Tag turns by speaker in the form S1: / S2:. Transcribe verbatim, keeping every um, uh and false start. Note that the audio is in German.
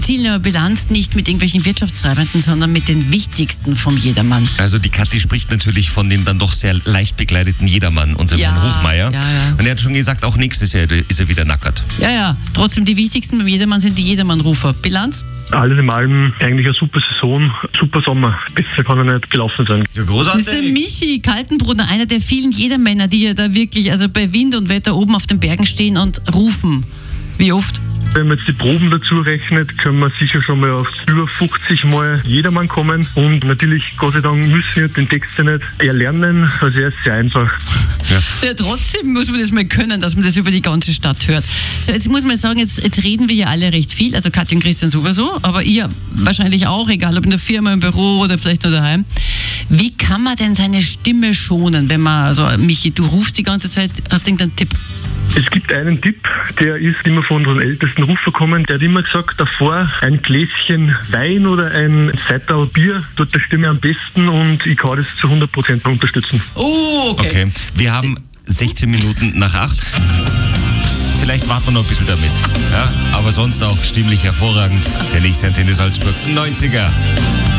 S1: ziehen ja Bilanz nicht mit irgendwelchen Wirtschaftstreibenden, sondern mit den wichtigsten vom Jedermann.
S2: Also die Kathi spricht natürlich von dem dann doch sehr leicht bekleideten Jedermann, unserem
S1: Ja,
S2: Herrn Hochmeier.
S1: ja, ja.
S2: Und er hat schon gesagt, auch nächstes Jahr ist er wieder nackert.
S1: Ja, ja, trotzdem die wichtigsten beim Jedermann sind die Jedermann-Rufer. Bilanz?
S3: Alles in allem eigentlich eine super Saison, super Sommer. Besser kann er nicht gelaufen sein.
S2: Ja,
S1: Das ist der Michi Kaltenbrunner, einer der vielen Jedermänner, die ja da wirklich also bei Wind und Wetter oben auf den Bergen stehen und rufen. Wie oft?
S3: Wenn man jetzt die Proben dazu rechnet, können wir sicher schon mal auf über fünfzig Mal Jedermann kommen. Und natürlich, Gott sei Dank, müssen wir den Text ja nicht erlernen. Also er ist sehr einfach.
S2: Ja.
S1: Ja, trotzdem muss man das mal können, dass man das über die ganze Stadt hört. So, jetzt muss man sagen, jetzt, jetzt reden wir ja alle recht viel, also Kathi und Christian sowieso, aber ihr wahrscheinlich auch, egal ob in der Firma, im Büro oder vielleicht nur daheim. Wie kann man denn seine Stimme schonen, wenn man, also Michi, du rufst die ganze Zeit, hast du irgendeinen Tipp?
S3: Es gibt einen Tipp, der ist immer von unseren ältesten Rufer gekommen. Der hat immer gesagt, davor ein Gläschen Wein oder ein Seiterl Bier tut der Stimme am besten und ich kann das zu hundert Prozent unterstützen.
S1: Oh, okay.
S2: Okay, wir haben sechzehn Minuten nach acht. Vielleicht warten wir noch ein bisschen damit. Ja? Aber sonst auch stimmlich hervorragend. Der nächste Antenne Salzburg neunziger.